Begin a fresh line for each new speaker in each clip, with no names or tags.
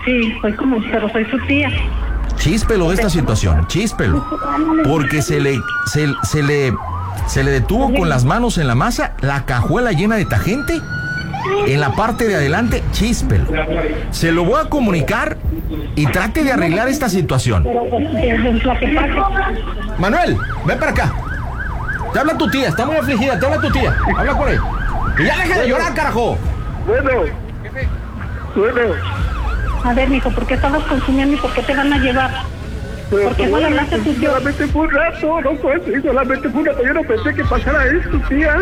Sí, pero soy su tía.
Chíspelo de esta situación, chíspelo. Porque se le detuvo con las manos en la masa, la cajuela llena de tajente. En la parte de adelante, chíspelo. Se lo voy a comunicar y trate de arreglar esta situación. Manuel, ven para acá. Te habla tu tía, está muy afligida, te habla tu tía. Habla por ahí. Y ya deja de llorar, carajo.
Bueno.
A ver, mijo, ¿por qué estabas consumiendo y por qué te van a llevar? ¿Por qué no le hablaste a tu tío?
Solamente fue un rato, no fue así, solamente fue un rato. Yo no pensé que pasara esto, tía.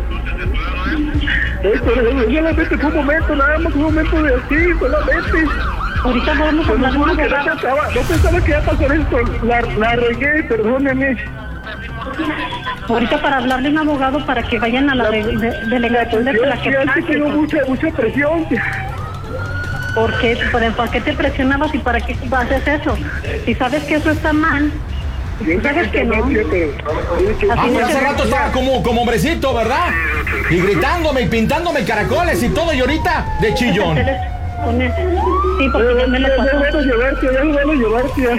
Solamente fue un momento, nada más un momento de así, solamente.
Ahorita vamos a hablar de una abogada.
No pensaba que iba a pasar esto, la regué, perdóneme.
Ahorita para hablar de un abogado para que vayan a la delegación de la que
pasa. Tengo mucha presión.
¿Por qué? ¿Para qué te presionabas y para qué haces eso? Si sabes que eso está mal, sabes que no.
Pero hace rato estaba como hombrecito, ¿verdad? Y gritándome y pintándome caracoles y todo, y ahorita de chillón.
Sí, porque ya me lo pasó.
Ya me van a llevar, tía.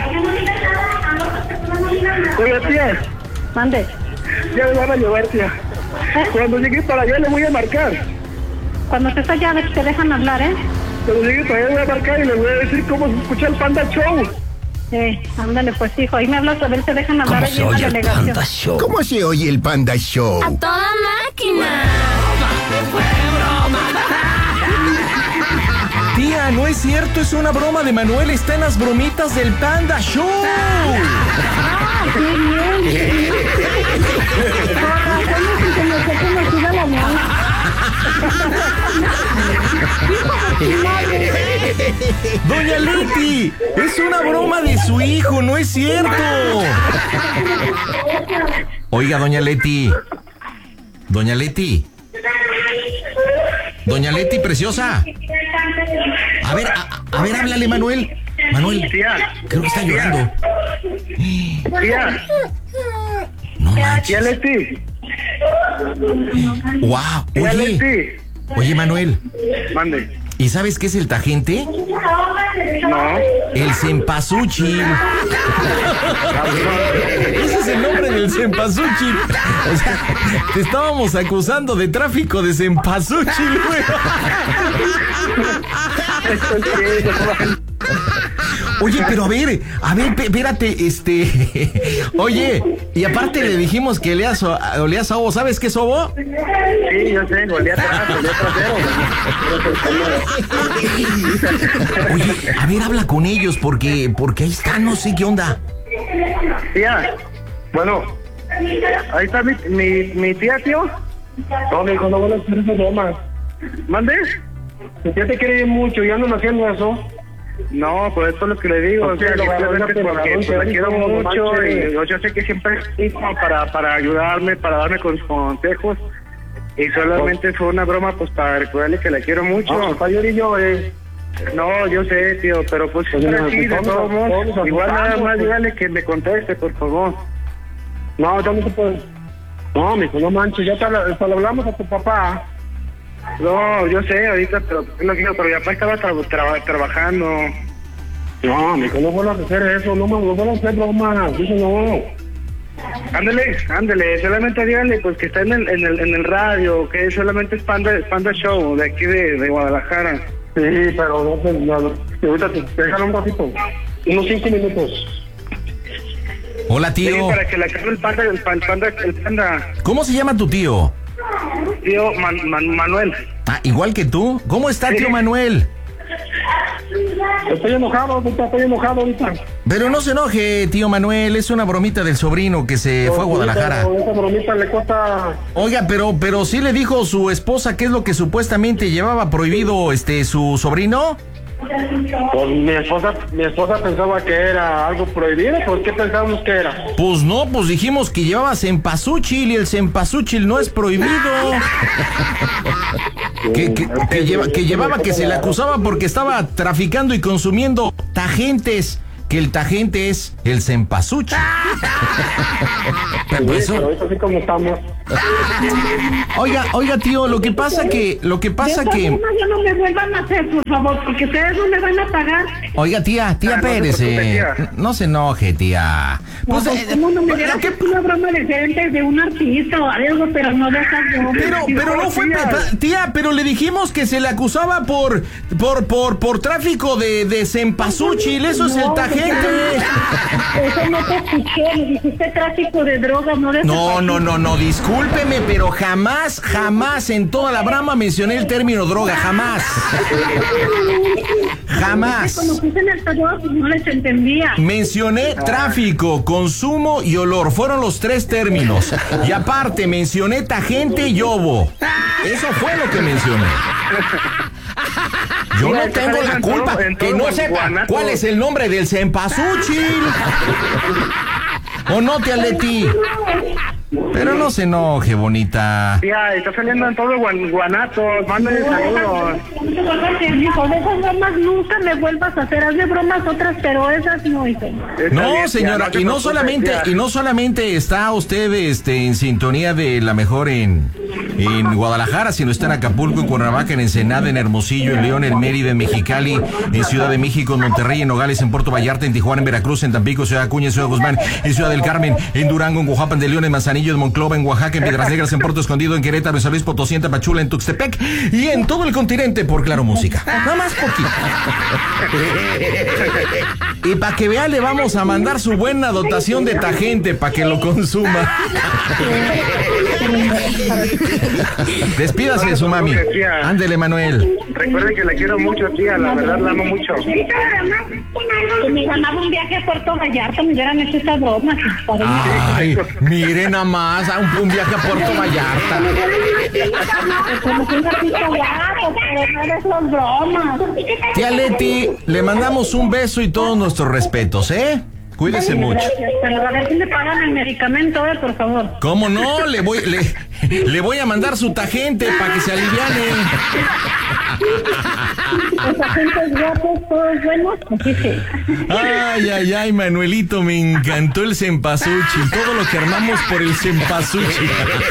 Oiga, tía.
Mande.
Ya me van a llevar, tía. Cuando llegue para allá le voy a marcar.
Cuando estés allá te dejan hablar, ¿eh?
Cuando llegue para allá le voy a marcar y le voy a decir cómo se escucha el Panda Show.
Ándale, pues, hijo. Ahí me hablas a ver si te dejan hablar allí en la delegación.
¿Cómo se oye el Panda Show?
¡A toda máquina!
Tía, no es cierto, es una broma de Manuel, está en las bromitas del Panda Show. Doña Leti, es una broma de su hijo, no es cierto. Oiga, Doña Leti, preciosa. A ver, háblale, Manuel. Manuel,
tía,
creo que está llorando.
Tía.
No manches.
Tía Leti.
Wow,
Tía Leti.
Oye, Manuel.
Mande.
¿Y sabes qué es el tajente?
No.
El cempasúchil. Ese es el nombre del cempasúchil. O sea, te estábamos acusando de tráfico de cempasúchil, güey. Oye, pero a ver, espérate, oye, y aparte le dijimos que olías a ovo, ¿sabes qué es ovo?
Sí, yo sé, olía trasero.
Oye, a ver, habla con ellos, porque ahí está, no sé qué onda.
Tía, bueno, ahí está mi tía, tío. No, mijo, no van a hacer esa broma. ¿Mande? Mi tía te quiere mucho, ya no me haciendo eso. No, pues esto es lo que le digo, o sea, simplemente porque la quiero mucho y yo sé que siempre es para ayudarme, para darme consejos y solamente fue una broma pues para recordarle que la quiero mucho. No, yo sé, tío, pero pues siempre así de todos modos, igual nada más dígale que me conteste, por favor. No, ya no se puede. No, mijo, no manches, ya te lo hablamos a tu papá. No, yo sé, ahorita, pero mi papá estaba trabajando. No, mijo, no vuelvas a hacer eso, no vuelvas a hacer bromas, eso no. Ándele, solamente díganle pues que está en el radio, que solamente es Panda Show, de aquí de Guadalajara. Sí, pero no, ahorita te dejan un ratito, unos 5 minutos.
Hola, tío.
Sí, para que la acabe el panda.
¿Cómo se llama tu tío?
Tío Manuel.
Ah, igual que tú. ¿Cómo está, tío Manuel?
Estoy enojado ahorita.
Pero no se enoje, tío Manuel, es una bromita del sobrino que se fue a Guadalajara.
Esa bromita le cuesta...
Oiga, pero sí le dijo su esposa qué es lo que supuestamente llevaba prohibido su sobrino.
Pues mi esposa pensaba que era algo prohibido. ¿Por qué pensábamos que era?
Pues no, pues dijimos que llevaba cempasúchil y el cempasúchil no es prohibido. que llevaba, que se le acusaba porque estaba traficando y consumiendo tajentes que el Tagente es el cempasúchil. Pero eso...
Pero eso sí como estamos.
Oiga, tío, lo que pasa que...
Ya no me vuelvan a hacer, por favor, porque ustedes no me van a pagar.
Oiga, tía,
no se
espérese.
preocupe, tía.
No se enoje, tía. Pues,
¿Cómo no me dieron una broma diferente de un artista o algo, pero no de esas bromas?
pero no fue... Tía, pero le dijimos que se le acusaba por tráfico de cempasúchil. Eso es el Tagente.
Eso no te escuché, me dijiste tráfico de drogas, no de...
No, discúlpeme, pero jamás en toda la brama mencioné el término droga, jamás.
Cuando puse en el taller, pues no les entendía.
Mencioné tráfico, consumo y olor, fueron los 3 términos. Y aparte mencioné Tagente y Yobo. Eso fue lo que mencioné. Yo no tengo la culpa que no sepa cuál es el nombre del cempasúchil. ¿O no, tía Leti? Pero no se enoje, bonita.
Tía, está saliendo en todo Guanatos. Mándale saludos.
Hijo, de esas bromas nunca me vuelvas a hacer. Hazme bromas otras, pero esas no, hijo.
No, señora, y no solamente está usted en sintonía de la mejor en Guadalajara, sino está en Acapulco, en Cuernavaca, en Ensenada, en Hermosillo, en León, en Mérida, en Mexicali, en Ciudad de México, en Monterrey, en Nogales, en Puerto Vallarta, en Tijuana, en Veracruz, en Tampico, Ciudad Acuña, en Ciudad Guzmán, en Ciudad del Carmen, en Durango, en Guajuapan de León, en Manzanillo, en Monclova, en Oaxaca, en Piedras Negras, en Puerto Escondido, en Querétaro, en San Luis Potosí, en Tapachula, en Tuxtepec y en todo el continente por Claro Música. Nada más poquito. Y para que vea, le vamos a mandar su buena dotación de Tagente para que lo consuma. Despídase de su mami. Ándele, Manuel.
Recuerde que la quiero mucho, tía. La verdad la amo mucho.
Me ganaba un viaje a Puerto Vallarta, me hubieran hecho esta broma.
Ay, mire nada más, un viaje a Puerto Vallarta. Tía Leti, le mandamos un beso y todos nuestros respetos, ¿eh? Cuídese mucho.
Pero a ver si le pagan el medicamento, por favor.
¿Cómo no? Le voy a mandar su Tagente para que se aliviane.
Esa gente es guapos, todos buenos, así sí.
Ay, Manuelito, me encantó el cempasúchil. Todo lo que armamos por el cempasúchil.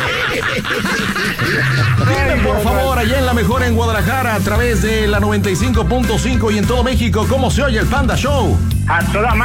Dime, por favor, allá en la mejor en Guadalajara, a través de la 95.5 y en todo México, ¿cómo se oye el Panda Show?
A toda